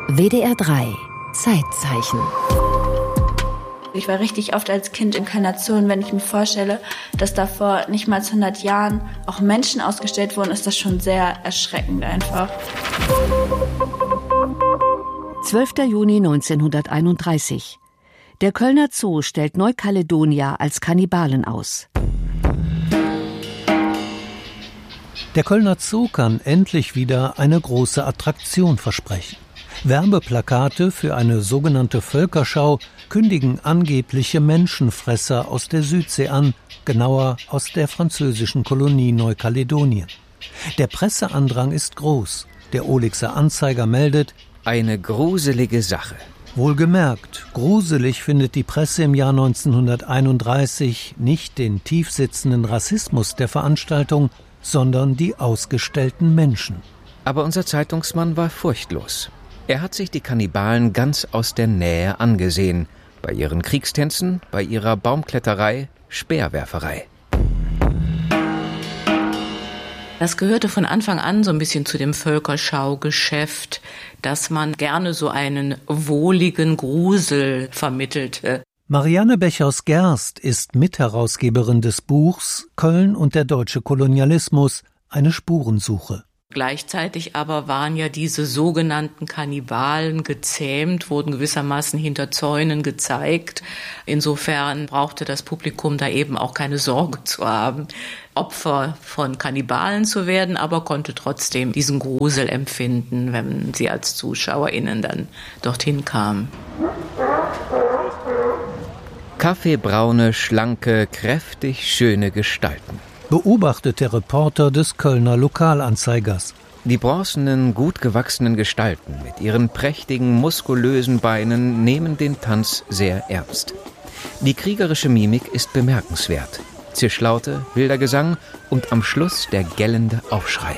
WDR 3 Zeitzeichen. Ich war richtig oft als Kind in Kölner Zoo, und wenn ich mir vorstelle, dass da vor nicht mal 100 Jahren auch Menschen ausgestellt wurden, ist das schon sehr erschreckend einfach. 12. Juni 1931. Der Kölner Zoo stellt Neukaledonier als Kannibalen aus. Der Kölner Zoo kann endlich wieder eine große Attraktion versprechen. Werbeplakate für eine sogenannte Völkerschau kündigen angebliche Menschenfresser aus der Südsee an, genauer aus der französischen Kolonie Neukaledonien. Der Presseandrang ist groß. Der Olixer Anzeiger meldet: Eine gruselige Sache. Wohlgemerkt, gruselig findet die Presse im Jahr 1931 nicht den tiefsitzenden Rassismus der Veranstaltung, sondern die ausgestellten Menschen. Aber unser Zeitungsmann war furchtlos. Er hat sich die Kannibalen ganz aus der Nähe angesehen. Bei ihren Kriegstänzen, bei ihrer Baumkletterei, Speerwerferei. Das gehörte von Anfang an so ein bisschen zu dem Völkerschaugeschäft, dass man gerne so einen wohligen Grusel vermittelte. Marianne Bechaus-Gerst ist Mitherausgeberin des Buchs Köln und der deutsche Kolonialismus, eine Spurensuche. Gleichzeitig aber waren ja diese sogenannten Kannibalen gezähmt, wurden gewissermaßen hinter Zäunen gezeigt. Insofern brauchte das Publikum da eben auch keine Sorge zu haben, Opfer von Kannibalen zu werden, aber konnte trotzdem diesen Grusel empfinden, wenn sie als ZuschauerInnen dann dorthin kamen. Kaffeebraune, schlanke, kräftig schöne Gestalten. Beobachtet der Reporter des Kölner Lokalanzeigers. Die bronzenen, gut gewachsenen Gestalten mit ihren prächtigen, muskulösen Beinen nehmen den Tanz sehr ernst. Die kriegerische Mimik ist bemerkenswert. Zischlaute, wilder Gesang und am Schluss der gellende Aufschrei.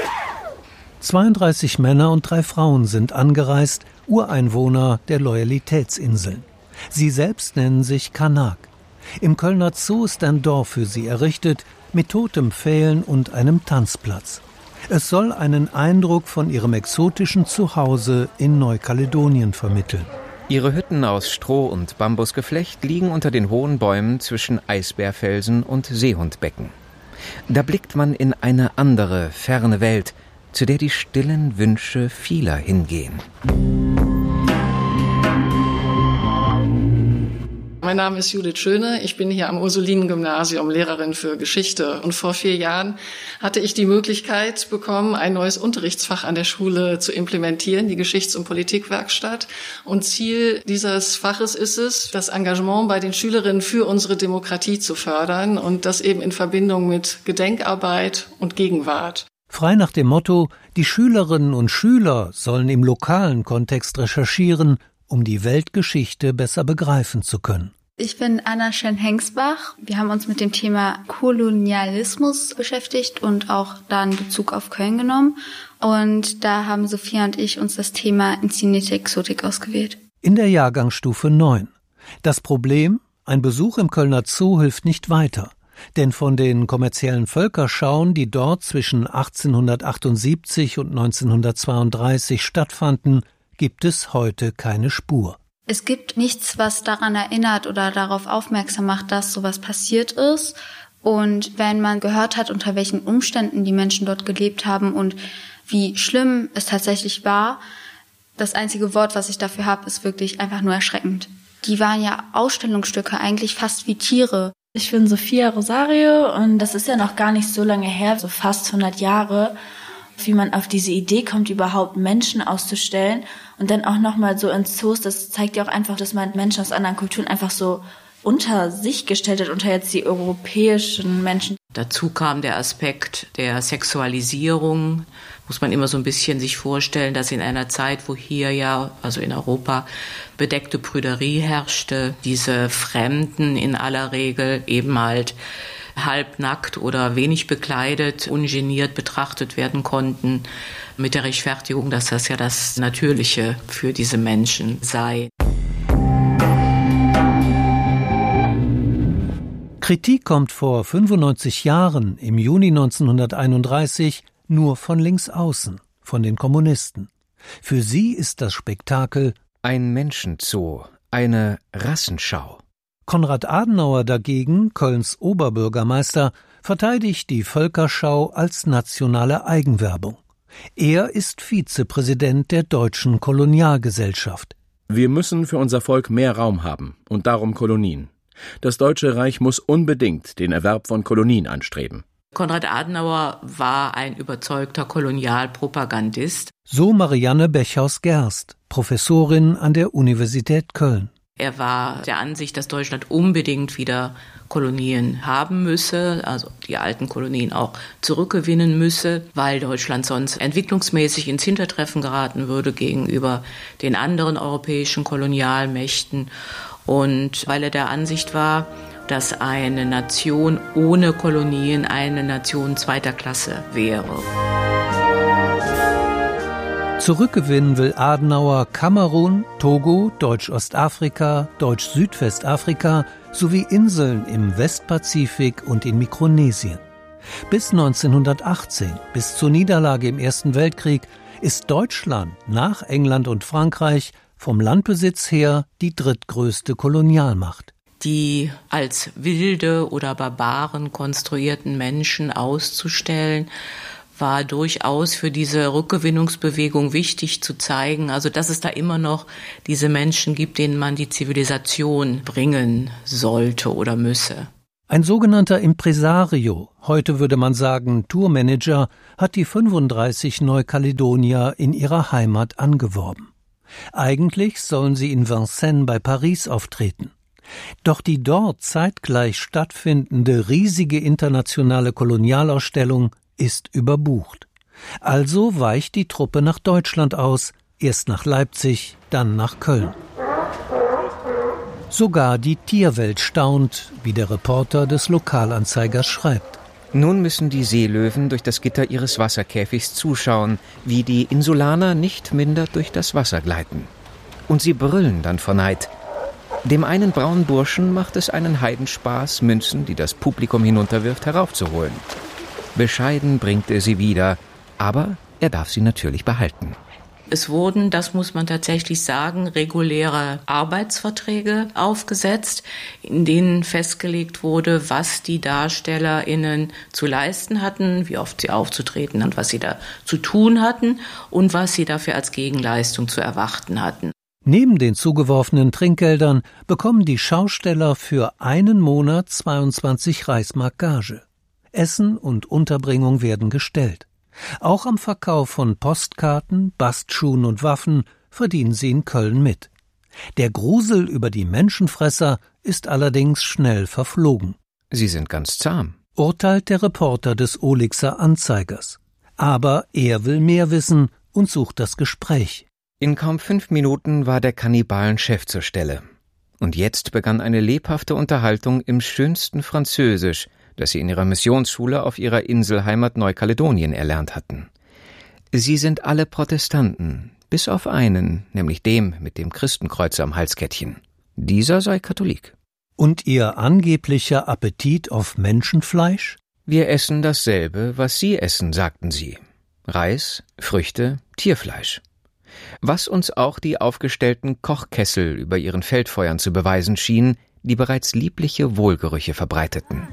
32 Männer und 3 Frauen sind angereist, Ureinwohner der Loyalitätsinseln. Sie selbst nennen sich Kanak. Im Kölner Zoo ist ein Dorf für sie errichtet, mit totem Pfählen und einem Tanzplatz. Es soll einen Eindruck von ihrem exotischen Zuhause in Neukaledonien vermitteln. Ihre Hütten aus Stroh und Bambusgeflecht liegen unter den hohen Bäumen zwischen Eisbärfelsen und Seehundbecken. Da blickt man in eine andere, ferne Welt, zu der die stillen Wünsche vieler hingehen. Mein Name ist Judith Schöne, ich bin hier am Ursulinen-Gymnasium Lehrerin für Geschichte. Und vor 4 Jahren hatte ich die Möglichkeit bekommen, ein neues Unterrichtsfach an der Schule zu implementieren, die Geschichts- und Politikwerkstatt. Und Ziel dieses Faches ist es, das Engagement bei den Schülerinnen für unsere Demokratie zu fördern und das eben in Verbindung mit Gedenkarbeit und Gegenwart. Frei nach dem Motto, die Schülerinnen und Schüler sollen im lokalen Kontext recherchieren, um die Weltgeschichte besser begreifen zu können. Ich bin Anna Schön-Hengsbach. Wir haben uns mit dem Thema Kolonialismus beschäftigt und auch da einen Bezug auf Köln genommen. Und da haben Sophia und ich uns das Thema inszenierte Exotik ausgewählt. In der Jahrgangsstufe 9. Das Problem? Ein Besuch im Kölner Zoo hilft nicht weiter. Denn von den kommerziellen Völkerschauen, die dort zwischen 1878 und 1932 stattfanden, gibt es heute keine Spur. Es gibt nichts, was daran erinnert oder darauf aufmerksam macht, dass sowas passiert ist. Und wenn man gehört hat, unter welchen Umständen die Menschen dort gelebt haben und wie schlimm es tatsächlich war, das einzige Wort, was ich dafür habe, ist wirklich einfach nur erschreckend. Die waren ja Ausstellungsstücke, eigentlich fast wie Tiere. Ich bin Sophia Rosario und das ist ja noch gar nicht so lange her, so fast 100 Jahre, wie man auf diese Idee kommt, überhaupt Menschen auszustellen und dann auch nochmal so in Zoos. Das zeigt ja auch einfach, dass man Menschen aus anderen Kulturen einfach so unter sich gestellt hat, unter jetzt die europäischen Menschen. Dazu kam der Aspekt der Sexualisierung. Muss man immer so ein bisschen sich vorstellen, dass in einer Zeit, wo hier ja, also in Europa, bedeckte Prüderie herrschte, diese Fremden in aller Regel eben halt halbnackt oder wenig bekleidet, ungeniert betrachtet werden konnten, mit der Rechtfertigung, dass das ja das Natürliche für diese Menschen sei. Kritik kommt vor 95 Jahren, im Juni 1931, nur von links außen, von den Kommunisten. Für sie ist das Spektakel ein Menschenzoo, eine Rassenschau. Konrad Adenauer dagegen, Kölns Oberbürgermeister, verteidigt die Völkerschau als nationale Eigenwerbung. Er ist Vizepräsident der Deutschen Kolonialgesellschaft. Wir müssen für unser Volk mehr Raum haben und darum Kolonien. Das Deutsche Reich muss unbedingt den Erwerb von Kolonien anstreben. Konrad Adenauer war ein überzeugter Kolonialpropagandist. So Marianne Beckhaus-Gerst, Professorin an der Universität Köln. Er war der Ansicht, dass Deutschland unbedingt wieder Kolonien haben müsse, also die alten Kolonien auch zurückgewinnen müsse, weil Deutschland sonst entwicklungsmäßig ins Hintertreffen geraten würde gegenüber den anderen europäischen Kolonialmächten und weil er der Ansicht war, dass eine Nation ohne Kolonien eine Nation zweiter Klasse wäre. Zurückgewinnen will Adenauer Kamerun, Togo, Deutsch-Ostafrika, Deutsch-Südwestafrika sowie Inseln im Westpazifik und in Mikronesien. Bis 1918, bis zur Niederlage im Ersten Weltkrieg, ist Deutschland nach England und Frankreich vom Landbesitz her die drittgrößte Kolonialmacht. Die als wilde oder Barbaren konstruierten Menschen auszustellen, war durchaus für diese Rückgewinnungsbewegung wichtig zu zeigen, also dass es da immer noch diese Menschen gibt, denen man die Zivilisation bringen sollte oder müsse. Ein sogenannter Impresario, heute würde man sagen Tourmanager, hat die 35 Neukaledonier in ihrer Heimat angeworben. Eigentlich sollen sie in Vincennes bei Paris auftreten. Doch die dort zeitgleich stattfindende riesige internationale Kolonialausstellung ist überbucht. Also weicht die Truppe nach Deutschland aus, erst nach Leipzig, dann nach Köln. Sogar die Tierwelt staunt, wie der Reporter des Lokalanzeigers schreibt. Nun müssen die Seelöwen durch das Gitter ihres Wasserkäfigs zuschauen, wie die Insulaner nicht minder durch das Wasser gleiten. Und sie brüllen dann vor Neid. Dem einen braunen Burschen macht es einen Heidenspaß, Münzen, die das Publikum hinunterwirft, heraufzuholen. Bescheiden bringt er sie wieder, aber er darf sie natürlich behalten. Es wurden, das muss man tatsächlich sagen, reguläre Arbeitsverträge aufgesetzt, in denen festgelegt wurde, was die DarstellerInnen zu leisten hatten, wie oft sie aufzutreten und was sie da zu tun hatten und was sie dafür als Gegenleistung zu erwarten hatten. Neben den zugeworfenen Trinkgeldern bekommen die Schausteller für einen Monat 22 Reichsmark Gage. Essen und Unterbringung werden gestellt. Auch am Verkauf von Postkarten, Bastschuhen und Waffen verdienen sie in Köln mit. Der Grusel über die Menschenfresser ist allerdings schnell verflogen. Sie sind ganz zahm, urteilt der Reporter des Olixer Anzeigers. Aber er will mehr wissen und sucht das Gespräch. In kaum 5 Minuten war der Kannibalenchef zur Stelle. Und jetzt begann eine lebhafte Unterhaltung im schönsten Französisch, das sie in ihrer Missionsschule auf ihrer Inselheimat Neukaledonien erlernt hatten. Sie sind alle Protestanten, bis auf einen, nämlich dem mit dem Christenkreuz am Halskettchen. Dieser sei Katholik. Und ihr angeblicher Appetit auf Menschenfleisch? Wir essen dasselbe, was Sie essen, sagten sie. Reis, Früchte, Tierfleisch. Was uns auch die aufgestellten Kochkessel über ihren Feldfeuern zu beweisen schienen, die bereits liebliche Wohlgerüche verbreiteten.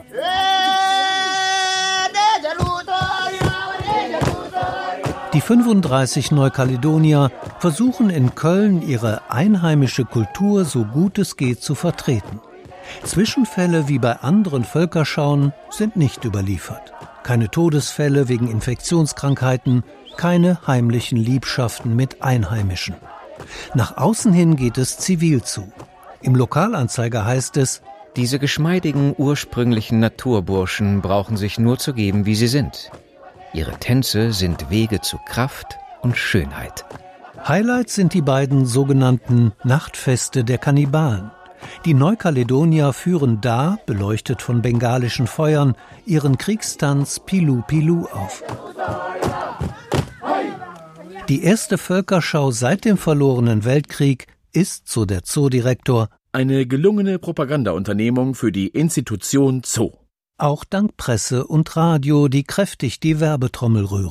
Die 35 Neukaledonier versuchen in Köln ihre einheimische Kultur so gut es geht zu vertreten. Zwischenfälle wie bei anderen Völkerschauen sind nicht überliefert. Keine Todesfälle wegen Infektionskrankheiten, keine heimlichen Liebschaften mit Einheimischen. Nach außen hin geht es zivil zu. Im Lokalanzeiger heißt es: Diese geschmeidigen, ursprünglichen Naturburschen brauchen sich nur zu geben, wie sie sind. Ihre Tänze sind Wege zu Kraft und Schönheit. Highlights sind die beiden sogenannten Nachtfeste der Kannibalen. Die Neukaledonier führen da, beleuchtet von bengalischen Feuern, ihren Kriegstanz Pilu Pilu auf. Die erste Völkerschau seit dem verlorenen Weltkrieg ist, so der Zoodirektor, eine gelungene Propagandaunternehmung für die Institution Zoo. Auch dank Presse und Radio, die kräftig die Werbetrommel rühren.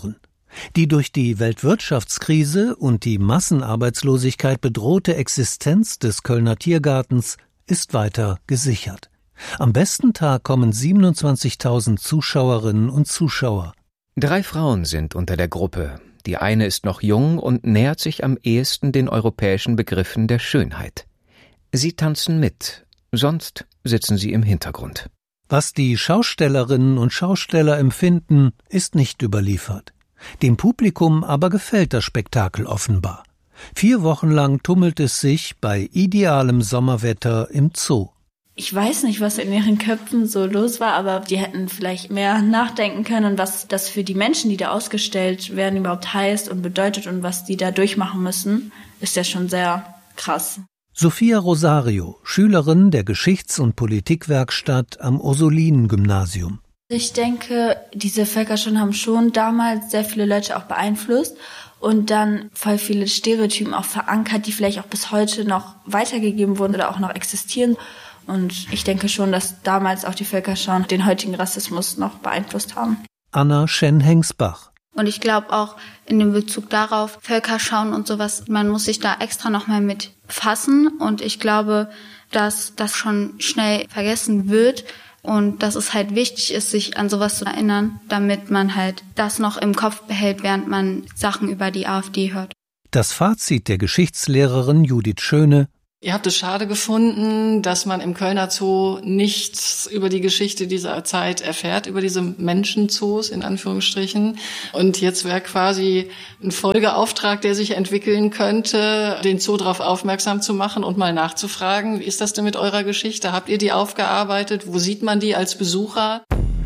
Die durch die Weltwirtschaftskrise und die Massenarbeitslosigkeit bedrohte Existenz des Kölner Tiergartens ist weiter gesichert. Am besten Tag kommen 27.000 Zuschauerinnen und Zuschauer. 3 Frauen sind unter der Gruppe. Die eine ist noch jung und nähert sich am ehesten den europäischen Begriffen der Schönheit. Sie tanzen mit, sonst sitzen sie im Hintergrund. Was die Schaustellerinnen und Schausteller empfinden, ist nicht überliefert. Dem Publikum aber gefällt das Spektakel offenbar. 4 Wochen lang tummelt es sich bei idealem Sommerwetter im Zoo. Ich weiß nicht, was in ihren Köpfen so los war, aber die hätten vielleicht mehr nachdenken können, was das für die Menschen, die da ausgestellt werden, überhaupt heißt und bedeutet und was die da durchmachen müssen, ist ja schon sehr krass. Sophia Rosario, Schülerin der Geschichts- und Politikwerkstatt am Ursulinen-Gymnasium. Ich denke, diese Völkerschau haben schon damals sehr viele Leute auch beeinflusst und dann voll viele Stereotypen auch verankert, die vielleicht auch bis heute noch weitergegeben wurden oder auch noch existieren. Und ich denke schon, dass damals auch die Völkerschauen den heutigen Rassismus noch beeinflusst haben. Anna Schen-Hengsbach. Und ich glaube auch in dem Bezug darauf, Völkerschauen und sowas, man muss sich da extra nochmal mit befassen. Und ich glaube, dass das schon schnell vergessen wird. Und dass es halt wichtig ist, sich an sowas zu erinnern, damit man halt das noch im Kopf behält, während man Sachen über die AfD hört. Das Fazit der Geschichtslehrerin Judith Schöne: Ihr habt es schade gefunden, dass man im Kölner Zoo nichts über die Geschichte dieser Zeit erfährt, über diese Menschenzoos in Anführungsstrichen. Und jetzt wäre quasi ein Folgeauftrag, der sich entwickeln könnte, den Zoo darauf aufmerksam zu machen und mal nachzufragen, wie ist das denn mit eurer Geschichte? Habt ihr die aufgearbeitet? Wo sieht man die als Besucher?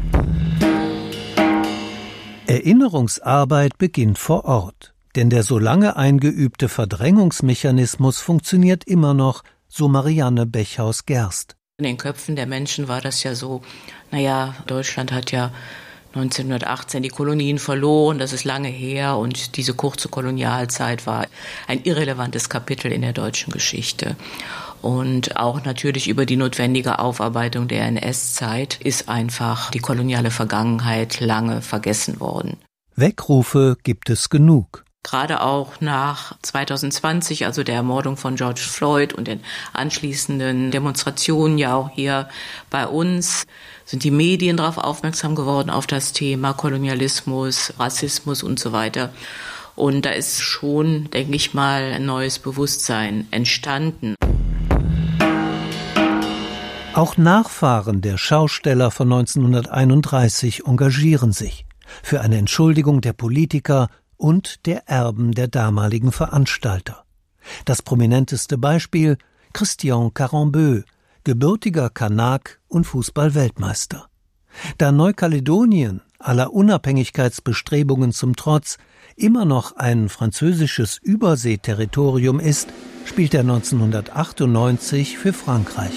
Erinnerungsarbeit beginnt vor Ort. Denn der so lange eingeübte Verdrängungsmechanismus funktioniert immer noch, so Marianne Bechhaus-Gerst. In den Köpfen der Menschen war das ja so, Deutschland hat ja 1918 die Kolonien verloren, das ist lange her und diese kurze Kolonialzeit war ein irrelevantes Kapitel in der deutschen Geschichte. Und auch natürlich über die notwendige Aufarbeitung der NS-Zeit ist einfach die koloniale Vergangenheit lange vergessen worden. Wegrufe gibt es genug. Gerade auch nach 2020, also der Ermordung von George Floyd und den anschließenden Demonstrationen ja auch hier bei uns, sind die Medien darauf aufmerksam geworden, auf das Thema Kolonialismus, Rassismus und so weiter. Und da ist schon, denke ich mal, ein neues Bewusstsein entstanden. Auch Nachfahren der Schausteller von 1931 engagieren sich für eine Entschuldigung der Politiker und der Erben der damaligen Veranstalter. Das prominenteste Beispiel: Christian Carambeau, gebürtiger Kanak und Fußball-Weltmeister. Da Neukaledonien aller Unabhängigkeitsbestrebungen zum Trotz immer noch ein französisches Überseeterritorium ist, spielt er 1998 für Frankreich.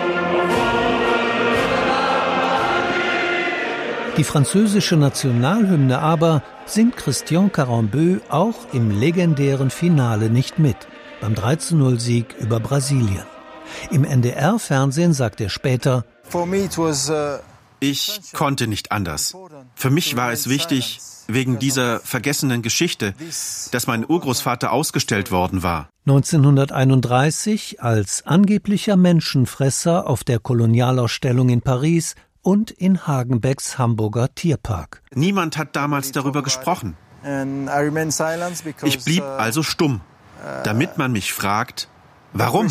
Die französische Nationalhymne aber singt Christian Carambeau auch im legendären Finale nicht mit, beim 3:0-Sieg über Brasilien. Im NDR-Fernsehen sagt er später: Ich konnte nicht anders. Für mich war es wichtig, wegen dieser vergessenen Geschichte, dass mein Urgroßvater ausgestellt worden war. 1931 als angeblicher Menschenfresser auf der Kolonialausstellung in Paris und in Hagenbecks Hamburger Tierpark. Niemand hat damals darüber gesprochen. Ich blieb also stumm, damit man mich fragt, warum?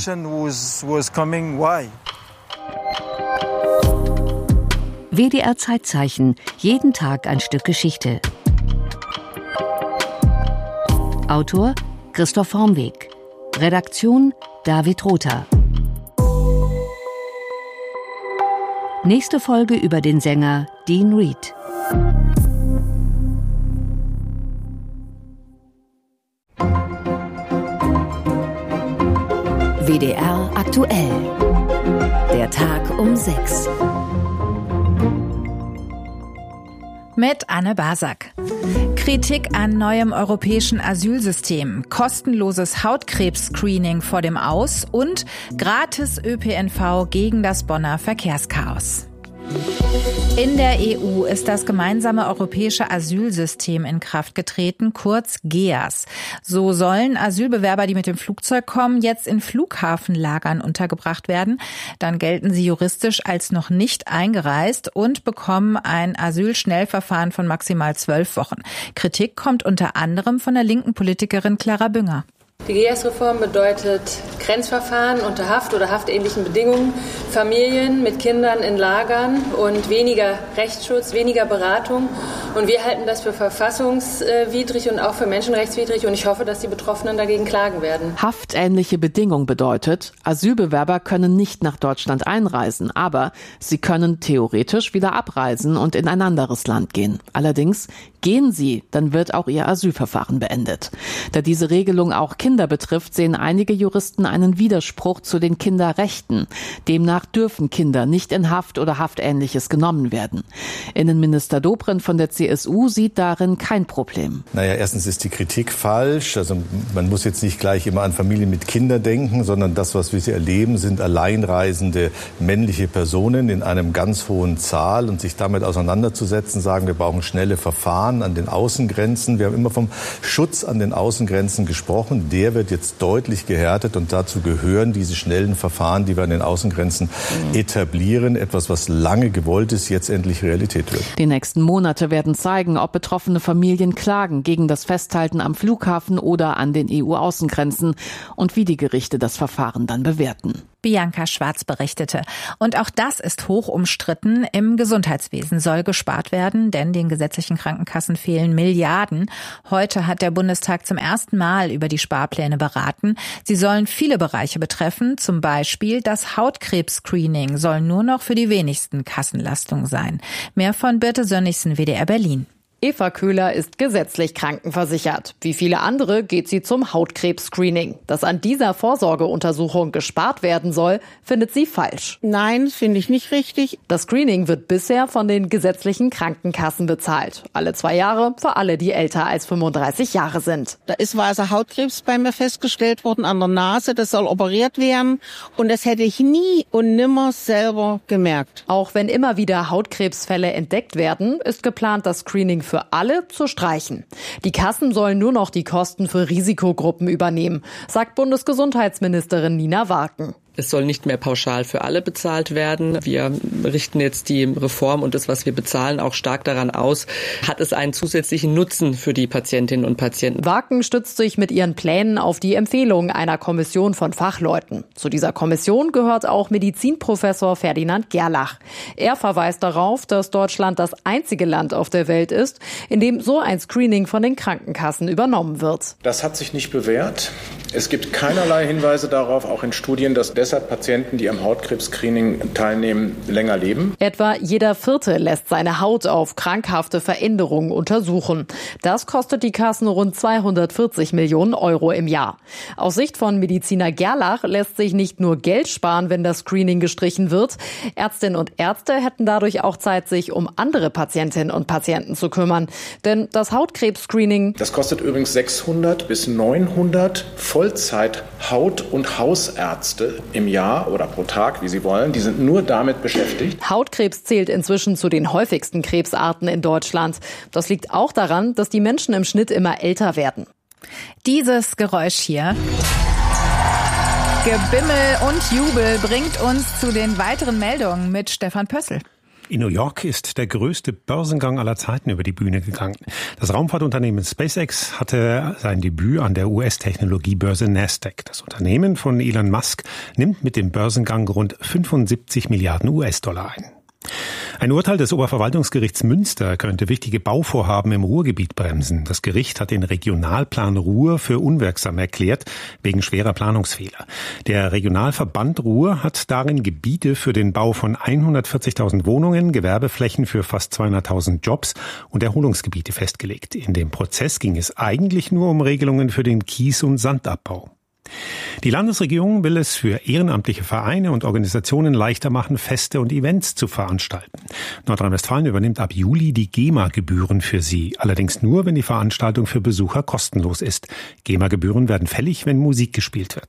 WDR Zeitzeichen, jeden Tag ein Stück Geschichte. Autor Christoph Hormweg. Redaktion David Rother. Nächste Folge über den Sänger Dean Reed. WDR aktuell. Der Tag um 6. Mit Anne Basak. Kritik an neuem europäischen Asylsystem, kostenloses Hautkrebs-Screening vor dem Aus und gratis ÖPNV gegen das Bonner Verkehrschaos. In der EU ist das gemeinsame europäische Asylsystem in Kraft getreten, kurz GEAS. So sollen Asylbewerber, die mit dem Flugzeug kommen, jetzt in Flughafenlagern untergebracht werden. Dann gelten sie juristisch als noch nicht eingereist und bekommen ein Asylschnellverfahren von maximal 12 Wochen. Kritik kommt unter anderem von der linken Politikerin Clara Bünger. Die GEAS-Reform bedeutet Grenzverfahren unter Haft oder haftähnlichen Bedingungen, Familien mit Kindern in Lagern und weniger Rechtsschutz, weniger Beratung. Und wir halten das für verfassungswidrig und auch für menschenrechtswidrig. Und ich hoffe, dass die Betroffenen dagegen klagen werden. Haftähnliche Bedingung bedeutet, Asylbewerber können nicht nach Deutschland einreisen, aber sie können theoretisch wieder abreisen und in ein anderes Land gehen. Allerdings gehen sie, dann wird auch ihr Asylverfahren beendet. Da diese Regelung auch Kinder betrifft, sehen einige Juristen einen Widerspruch zu den Kinderrechten. Demnach dürfen Kinder nicht in Haft oder Haftähnliches genommen werden. Innenminister Dobrindt von der CSU sieht darin kein Problem. Erstens ist die Kritik falsch. Also man muss jetzt nicht gleich immer an Familien mit Kindern denken, sondern das, was wir hier erleben, sind alleinreisende männliche Personen in einem ganz hohen Zahl und sich damit auseinanderzusetzen, sagen, wir brauchen schnelle Verfahren an den Außengrenzen. Wir haben immer vom Schutz an den Außengrenzen gesprochen. Der wird jetzt deutlich gehärtet und dazu gehören diese schnellen Verfahren, die wir an den Außengrenzen etablieren. Etwas, was lange gewollt ist, jetzt endlich Realität wird. Die nächsten Monate werden zeigen, ob betroffene Familien klagen gegen das Festhalten am Flughafen oder an den EU-Außengrenzen und wie die Gerichte das Verfahren dann bewerten. Bianca Schwarz berichtete. Und auch das ist hoch umstritten. Im Gesundheitswesen soll gespart werden, denn den gesetzlichen Krankenkassen fehlen Milliarden. Heute hat der Bundestag zum ersten Mal über die Sparpläne beraten. Sie sollen viele Bereiche betreffen, zum Beispiel das Hautkrebs-Screening soll nur noch für die wenigsten Kassenlastung sein. Mehr von Birte Sönnigsen, WDR Berlin. Eva Köhler ist gesetzlich krankenversichert. Wie viele andere geht sie zum Hautkrebs-Screening. Dass an dieser Vorsorgeuntersuchung gespart werden soll, findet sie falsch. Nein, finde ich nicht richtig. Das Screening wird bisher von den gesetzlichen Krankenkassen bezahlt. Alle 2 Jahre für alle, die älter als 35 Jahre sind. Da ist weißer Hautkrebs bei mir festgestellt worden an der Nase. Das soll operiert werden. Und das hätte ich nie und nimmer selber gemerkt. Auch wenn immer wieder Hautkrebsfälle entdeckt werden, ist geplant, das Screening für alle zu streichen. Die Kassen sollen nur noch die Kosten für Risikogruppen übernehmen, sagt Bundesgesundheitsministerin Nina Warken. Es soll nicht mehr pauschal für alle bezahlt werden. Wir richten jetzt die Reform und das, was wir bezahlen, auch stark daran aus. Hat es einen zusätzlichen Nutzen für die Patientinnen und Patienten? Warken stützt sich mit ihren Plänen auf die Empfehlungen einer Kommission von Fachleuten. Zu dieser Kommission gehört auch Medizinprofessor Ferdinand Gerlach. Er verweist darauf, dass Deutschland das einzige Land auf der Welt ist, in dem so ein Screening von den Krankenkassen übernommen wird. Das hat sich nicht bewährt. Es gibt keinerlei Hinweise darauf, auch in Studien, dass deshalb Patienten, die am Hautkrebs-Screening teilnehmen, länger leben. Etwa jeder Vierte lässt seine Haut auf krankhafte Veränderungen untersuchen. Das kostet die Kassen rund 240 Millionen Euro im Jahr. Aus Sicht von Mediziner Gerlach lässt sich nicht nur Geld sparen, wenn das Screening gestrichen wird. Ärztinnen und Ärzte hätten dadurch auch Zeit, sich um andere Patientinnen und Patienten zu kümmern. Denn das Hautkrebs-Screening... Das kostet übrigens 600 bis 900 Vollzeit-Haut- und Hausärzte im Jahr oder pro Tag, wie Sie wollen. Die sind nur damit beschäftigt. Hautkrebs zählt inzwischen zu den häufigsten Krebsarten in Deutschland. Das liegt auch daran, dass die Menschen im Schnitt immer älter werden. Dieses Geräusch hier. Gebimmel und Jubel bringt uns zu den weiteren Meldungen mit Stefan Pössl. In New York ist der größte Börsengang aller Zeiten über die Bühne gegangen. Das Raumfahrtunternehmen SpaceX hatte sein Debüt an der US-Technologiebörse Nasdaq. Das Unternehmen von Elon Musk nimmt mit dem Börsengang rund 75 Milliarden US-Dollar ein. Ein Urteil des Oberverwaltungsgerichts Münster könnte wichtige Bauvorhaben im Ruhrgebiet bremsen. Das Gericht hat den Regionalplan Ruhr für unwirksam erklärt, wegen schwerer Planungsfehler. Der Regionalverband Ruhr hat darin Gebiete für den Bau von 140.000 Wohnungen, Gewerbeflächen für fast 200.000 Jobs und Erholungsgebiete festgelegt. In dem Prozess ging es eigentlich nur um Regelungen für den Kies- und Sandabbau. Die Landesregierung will es für ehrenamtliche Vereine und Organisationen leichter machen, Feste und Events zu veranstalten. Nordrhein-Westfalen übernimmt ab Juli die GEMA-Gebühren für sie. Allerdings nur, wenn die Veranstaltung für Besucher kostenlos ist. GEMA-Gebühren werden fällig, wenn Musik gespielt wird.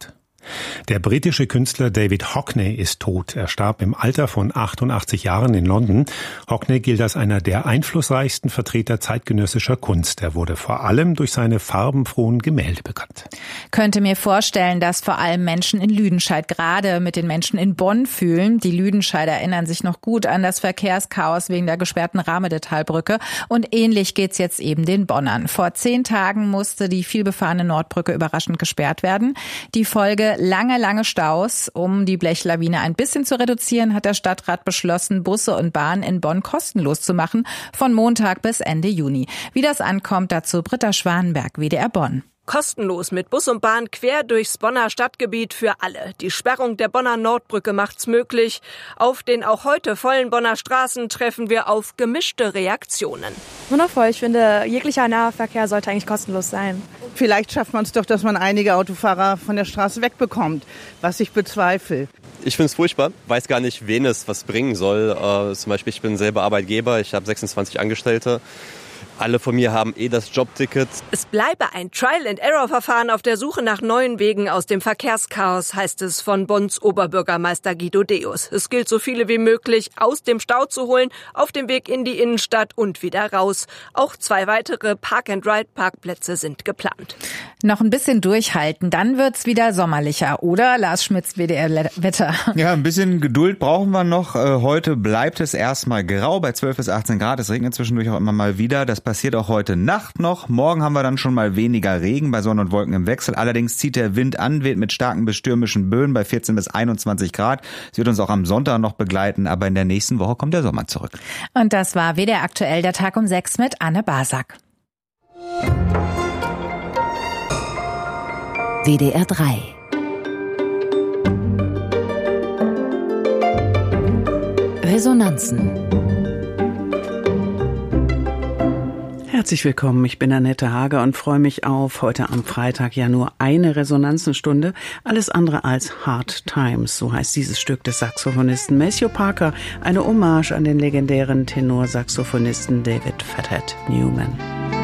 Der britische Künstler David Hockney ist tot. Er starb im Alter von 88 Jahren in London. Hockney gilt als einer der einflussreichsten Vertreter zeitgenössischer Kunst. Er wurde vor allem durch seine farbenfrohen Gemälde bekannt. Könnte mir vorstellen, dass vor allem Menschen in Lüdenscheid gerade mit den Menschen in Bonn fühlen. Die Lüdenscheider erinnern sich noch gut an das Verkehrschaos wegen der gesperrten Rahmedetalbrücke. Und ähnlich geht's jetzt eben den Bonnern. Vor 10 Tagen musste die vielbefahrene Nordbrücke überraschend gesperrt werden. Die Folge lange Staus. Um die Blechlawine ein bisschen zu reduzieren, hat der Stadtrat beschlossen, Busse und Bahnen in Bonn kostenlos zu machen, von Montag bis Ende Juni. Wie das ankommt, dazu Britta Schwanenberg, WDR Bonn. Kostenlos mit Bus und Bahn quer durchs Bonner Stadtgebiet für alle. Die Sperrung der Bonner Nordbrücke macht's möglich. Auf den auch heute vollen Bonner Straßen treffen wir auf gemischte Reaktionen. Wundervoll. Ich finde, jeglicher Nahverkehr sollte eigentlich kostenlos sein. Vielleicht schafft man es doch, dass man einige Autofahrer von der Straße wegbekommt, was ich bezweifle. Ich finde es furchtbar, weiß gar nicht, wen es was bringen soll. Zum Beispiel, ich bin selber Arbeitgeber, ich habe 26 Angestellte. Alle von mir haben das Jobticket. Es bleibe ein Trial-and-Error-Verfahren auf der Suche nach neuen Wegen aus dem Verkehrschaos, heißt es von Bonns Oberbürgermeister Guido Deus. Es gilt, so viele wie möglich aus dem Stau zu holen, auf dem Weg in die Innenstadt und wieder raus. Auch 2 weitere Park-and-Ride-Parkplätze sind geplant. Noch ein bisschen durchhalten, dann wird's wieder sommerlicher, oder? Lars Schmitz, WDR-Wetter. Ja, ein bisschen Geduld brauchen wir noch. Heute bleibt es erstmal grau bei 12 bis 18 Grad. Es regnet zwischendurch auch immer mal wieder. Das passiert auch heute Nacht noch. Morgen haben wir dann schon mal weniger Regen bei Sonne und Wolken im Wechsel. Allerdings zieht der Wind an, weht mit starken bis stürmischen Böen bei 14 bis 21 Grad. Es wird uns auch am Sonntag noch begleiten, aber in der nächsten Woche kommt der Sommer zurück. Und das war WDR aktuell, der Tag um 6 mit Anne Basak. WDR 3. Resonanzen. Herzlich willkommen, ich bin Annette Hager und freue mich auf heute am Freitag ja nur eine Resonanzenstunde, alles andere als Hard Times, so heißt dieses Stück des Saxophonisten Maceo Parker, eine Hommage an den legendären Tenorsaxophonisten David Fathead Newman.